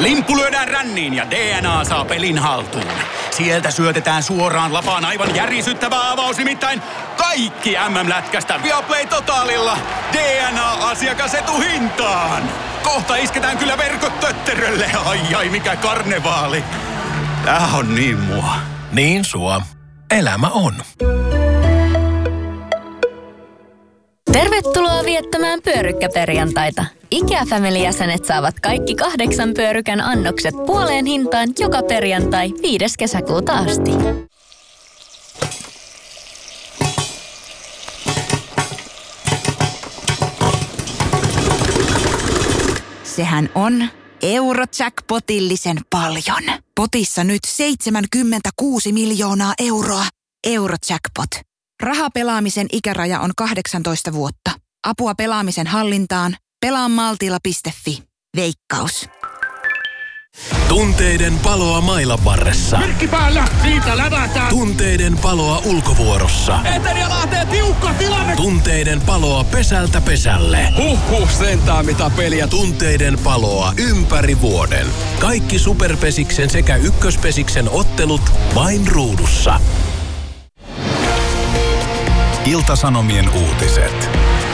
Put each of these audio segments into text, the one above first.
Limppu lyödään ränniin ja DNA saa pelin haltuun. Sieltä syötetään suoraan lapaan aivan järisyttävä avaus, nimittäin kaikki MM-lätkästä Viaplay Totalilla DNA-asiakasetuhintaan. Kohta isketään kyllä verkot tötterölle. Ai mikä karnevaali. Tää on niin mua. Niin sua. Elämä on. Tervetuloa viettämään pyörykkäperjantaita. IKEA-family-jäsenet saavat kaikki 8 pyörykän annokset puoleen hintaan joka perjantai 5. kesäkuuta asti. Sehän on Eurojackpotillisen paljon. Potissa nyt 76 miljoonaa euroa. Eurojackpot. Rahapelaamisen ikäraja on 18 vuotta. Apua pelaamisen hallintaan. Pelaamaltilla.fi. Veikkaus. Tunteiden paloa mailan varressa. Merkki päällä, siitä lävätään. Tunteiden paloa ulkovuorossa. Eteri Lahteen tiukka tilanne. Tunteiden paloa pesältä pesälle. Sentään mitä peliä. Tunteiden paloa ympäri vuoden. Kaikki Superpesiksen sekä Ykköspesiksen ottelut vain ruudussa. Ilta-Sanomien uutiset.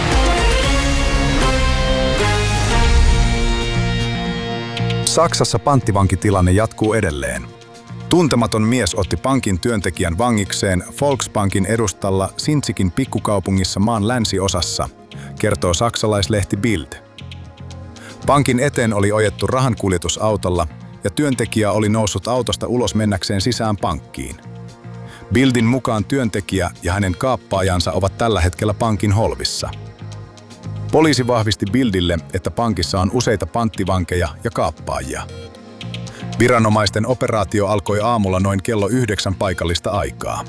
Saksassa panttivankitilanne jatkuu edelleen. Tuntematon mies otti pankin työntekijän vangikseen Volksbankin edustalla Sinzikin pikkukaupungissa maan länsiosassa, kertoo saksalaislehti Bild. Pankin eteen oli ojettu rahankuljetusautolla ja työntekijä oli noussut autosta ulos mennäkseen sisään pankkiin. Bildin mukaan työntekijä ja hänen kaappaajansa ovat tällä hetkellä pankin holvissa. Poliisi vahvisti Bildille, että pankissa on useita panttivankeja ja kaappaajia. Viranomaisten operaatio alkoi aamulla noin kello 9 paikallista aikaa.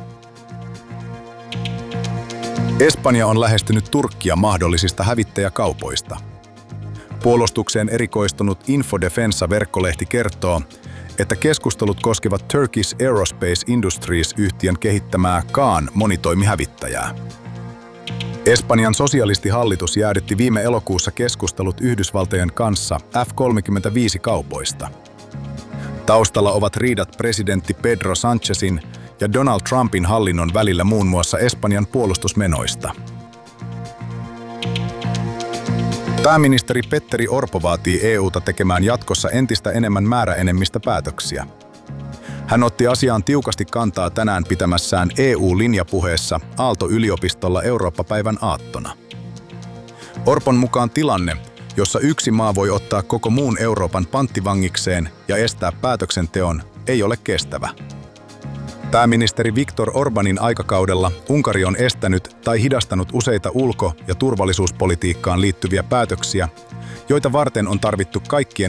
Espanja on lähestynyt Turkkia mahdollisista hävittäjäkaupoista. Puolustukseen erikoistunut Infodefensa-verkkolehti kertoo, että keskustelut koskevat Turkish Aerospace Industries-yhtiön kehittämää Kaan monitoimihävittäjää. Espanjan sosialistihallitus jäädytti viime elokuussa keskustelut Yhdysvaltojen kanssa F-35-kaupoista. Taustalla ovat riidat presidentti Pedro Sánchezin ja Donald Trumpin hallinnon välillä muun muassa Espanjan puolustusmenoista. Pääministeri Petteri Orpo vaatii EU:ta tekemään jatkossa entistä enemmän määräenemmistöpäätöksiä. Hän otti asiaan tiukasti kantaa tänään pitämässään EU-linjapuheessa Aalto-yliopistolla Eurooppa-päivän aattona. Orpon mukaan tilanne, jossa yksi maa voi ottaa koko muun Euroopan panttivangikseen ja estää päätöksenteon, ei ole kestävä. Pääministeri Viktor Orbanin aikakaudella Unkari on estänyt tai hidastanut useita ulko- ja turvallisuuspolitiikkaan liittyviä päätöksiä, joita varten on tarvittu kaikkien